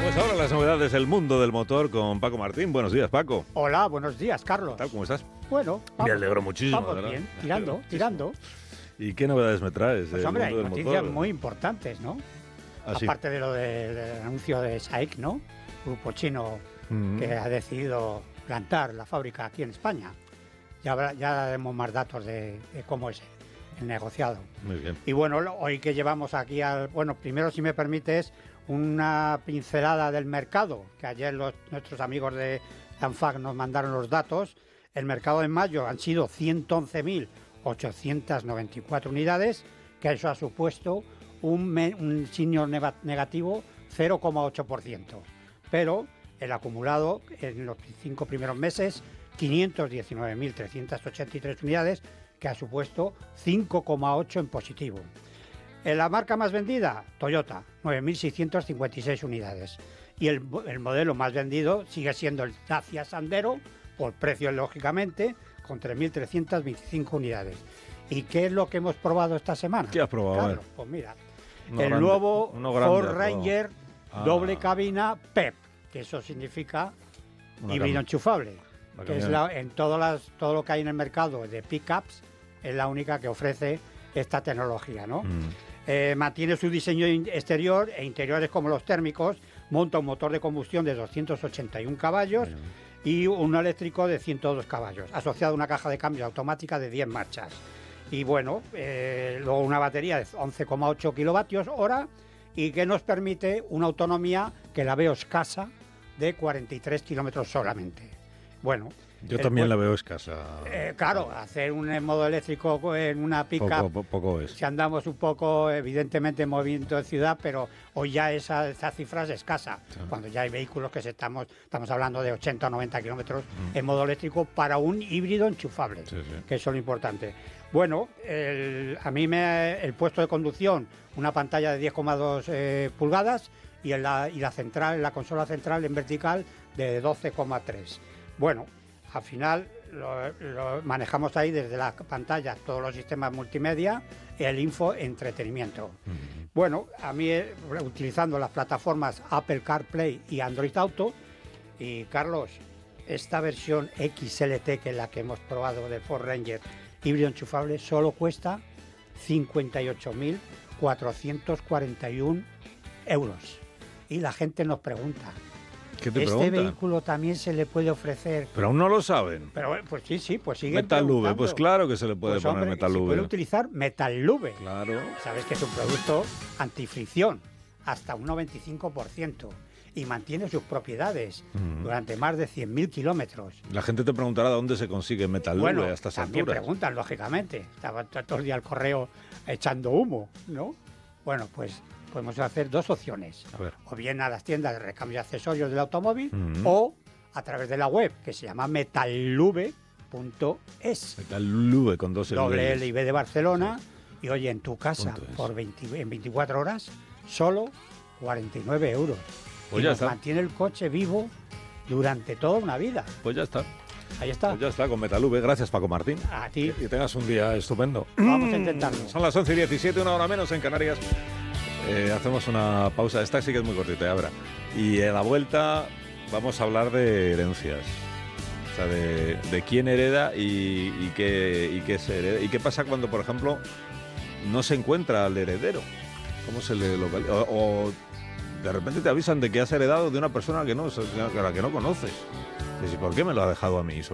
Pues ahora las novedades del mundo del motor con Paco Martín. Buenos días, Paco. Hola, buenos días, Carlos. ¿Qué tal? ¿Cómo estás? Bueno, Me alegro muchísimo. Vamos ¿verdad? bien, tirando. ¿Y qué novedades me traes Pues del hombre, mundo hay del noticias motor? muy importantes, ¿no? ¿Ah, sí? Aparte de lo del anuncio de SAIC, ¿no? Grupo chino que ha decidido plantar la fábrica aquí en España. Ya daremos más datos de cómo es el negociado. Muy bien. Y bueno, hoy que llevamos aquí Bueno, primero, si me permites, una pincelada del mercado, que ayer nuestros amigos de ANFAC nos mandaron los datos. El mercado en mayo han sido 111.894 unidades, que eso ha supuesto un signo negativo 0,8%. Pero el acumulado en los 5 primeros meses, 519.383 unidades, que ha supuesto 5,8 en positivo. En la marca más vendida, Toyota, 9.656 unidades. Y el modelo más vendido sigue siendo el Dacia Sandero, por precio lógicamente, con 3.325 unidades. ¿Y qué es lo que hemos probado esta semana? ¿Qué has probado? Carlos, pues mira, Nuevo Ford Ranger doble cabina PEP, que eso significa híbrido enchufable, que es todo lo que hay en el mercado de pickups, es la única que ofrece esta tecnología, ¿no? Mantiene su diseño exterior e interiores como los térmicos, monta un motor de combustión de 281 caballos y un eléctrico de 102 caballos, asociado a una caja de cambio automática de 10 marchas. Y bueno, luego una batería de 11,8 kilovatios hora y que nos permite una autonomía que la veo escasa de 43 kilómetros solamente. Bueno, yo también la veo escasa. Claro, hacer un modo eléctrico en una pick-up, poco es. Si andamos un poco, evidentemente, en movimiento de ciudad, pero hoy ya esa cifra es escasa. Sí. Cuando ya hay vehículos que estamos hablando de 80 o 90 kilómetros en modo eléctrico para un híbrido enchufable, que eso es lo importante. Bueno, a mí el puesto de conducción, una pantalla de 10,2 pulgadas y la consola central en vertical de 12,3. Bueno, al final lo manejamos ahí desde la pantalla, todos los sistemas multimedia, el entretenimiento. Bueno, a mí utilizando las plataformas Apple CarPlay y Android Auto, y Carlos, esta versión XLT, que es la que hemos probado de Ford Ranger híbrido enchufable, solo cuesta 58.441 euros. Y la gente nos pregunta, ¿qué te preguntan? Vehículo también se le puede ofrecer. Pero aún no lo saben. Pero pues sí, pues sigue. Metalube, pues claro que se le puede poner hombre, Metalube. Se puede utilizar Metalube. Claro. Sabes que es un producto antifricción, hasta un 95%. Y mantiene sus propiedades durante más de 100.000 kilómetros. La gente te preguntará dónde se consigue Metalube a estas alturas. También preguntan, lógicamente. Estaba todo el día el correo echando humo, ¿no? Bueno, pues podemos hacer dos opciones. O bien a las tiendas de recambio de accesorios del automóvil o a través de la web, que se llama metalube.es. Metalube con dos doble L y B de Barcelona. Sí. Y oye, en tu casa, en 24 horas, solo 49 euros. Pues y ya nos está. Mantiene el coche vivo durante toda una vida. Pues ya está. Ahí está. Pues ya está, con Metalube. Gracias, Paco Martín. A ti. Que tengas un día estupendo. Vamos a intentarlo. Son las 11:17, una hora menos en Canarias. Hacemos una pausa. Esta sí que es muy cortita, ahora. Y en la vuelta vamos a hablar de herencias. O sea, de quién hereda y qué se hereda. Y qué pasa cuando, por ejemplo, no se encuentra al heredero. ¿Cómo se le localiza? O de repente te avisan de que has heredado de una persona a la que no conoces. ¿Y por qué me lo ha dejado a mí?